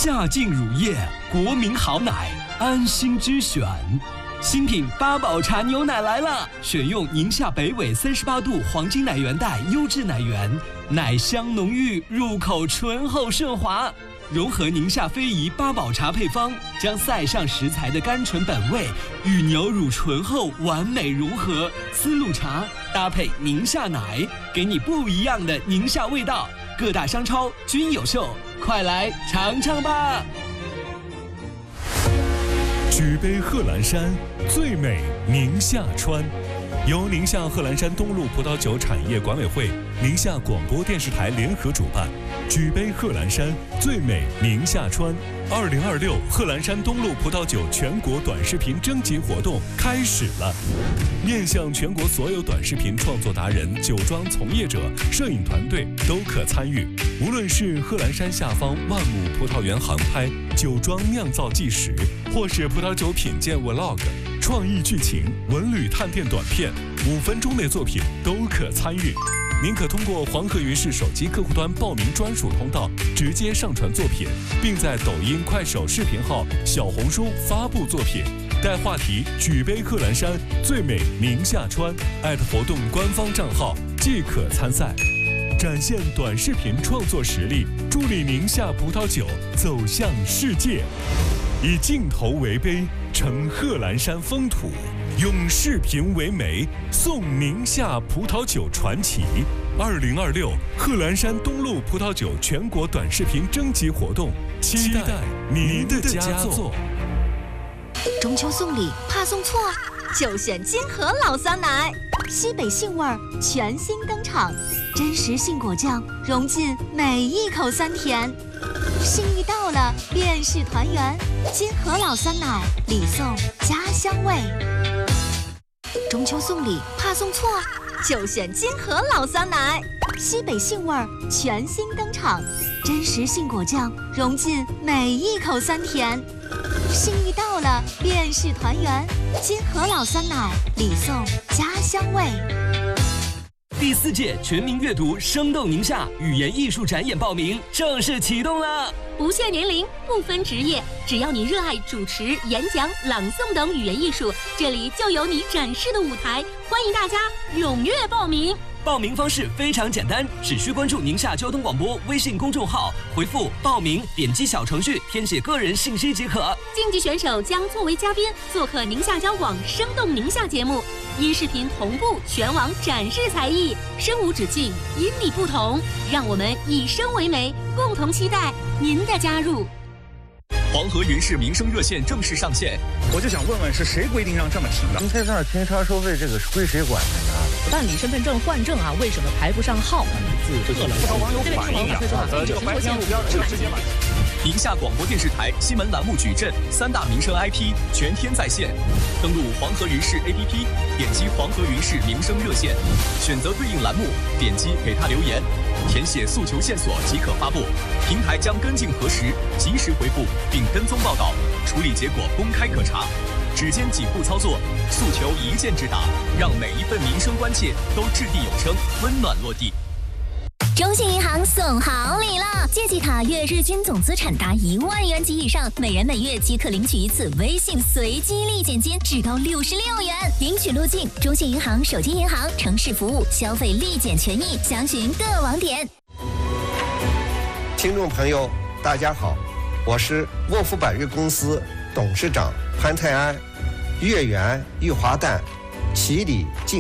夏净乳业，国民好奶，安心之选。新品八宝茶牛奶来了，选用宁夏北纬38度黄金奶源带优质奶源，奶香浓郁，入口醇厚顺滑。融合宁夏非遗八宝茶配方，将塞上食材的甘醇本味与牛乳醇厚完美融合。丝路茶搭配宁夏奶，给你不一样的宁夏味道。各大商超均有售，快来尝尝吧！ 举杯贺兰山，最美宁夏川。由宁夏贺兰山东路葡萄酒产业管委会、宁夏广播电视台联合主办，举杯贺兰山，最美宁夏川。2026贺兰山东路葡萄酒全国短视频征集活动开始了，面向全国所有短视频创作达人、酒庄从业者、摄影团队都可参与。无论是贺兰山下方万亩葡萄园航拍、酒庄酿造纪实，或是葡萄酒品鉴 Vlog、创意剧情、文旅探店短片，5分钟内作品都可参与。您可通过黄河云视手机客户端报名专属通道，直接上传作品，并在抖音、快手视频号、小红书发布作品，带话题“举杯贺兰山，最美宁夏川”，@活动官方账号即可参赛。展现短视频创作实力，助力宁夏葡萄酒走向世界。以镜头为杯，承贺兰山风土；用视频为媒，颂宁夏葡萄酒传奇。2026贺兰山东路葡萄酒全国短视频征集活动，期待您的佳作。 中秋送礼怕送错，就选金河老酸奶，西北杏味儿全新登场，真实杏果酱融进每一口酸甜。心意到了，便是团圆。金河老酸奶，礼送家乡味。中秋送礼怕送错，就选金河老酸奶，西北杏味儿全新登场，真实杏果酱融进每一口酸甜。心意到了，便是团圆。金河老酸奶，礼送家乡味。 第4届全民阅读生动宁夏语言艺术展演报名正式启动了， 不限年龄，不分职业，只要你热爱主持、演讲、朗诵等语言艺术，这里就有你展示的舞台。欢迎大家踊跃报名。 报名方式非常简单，只需关注宁夏交通广播微信公众号，回复报名，点击小程序填写个人信息即可。 竞技选手将作为嘉宾做客宁夏交广生动宁夏节目，音视频同步全网展示才艺，声无止境，因你不同，让我们以声为媒，共同期待您的加入。 黄河云视民生热线正式上线， 我就想问问，是谁规定让这么停的？ 停车场停车收费这个是归谁管的呀？ 办理身份证换证啊，为什么排不上号？ 不少网友反映啊，这个白天路标直接把。 宁夏广播电视台新闻栏目矩阵3大民生 IP 全天在线，登录黄河云视 APP， 点击黄河云视民生热线，选择对应栏目，点击给他留言，填写诉求线索即可发布，平台将跟进核实，及时回复并跟踪报道，处理结果公开可查。只见几步操作，诉求一键直达，让每一份民生关切都掷地有声，温暖落地。 中信银行送好礼了！借记卡月日均总资产达1万元及以上，每人每月即可领取一次微信随机立减金，至高66元。领取路径：中信银行手机银行、城市服务、消费立减权益，详询各网点。 听众朋友，大家好，我是沃夫百悦公司董事长潘泰安。月圆玉华诞，其礼敬。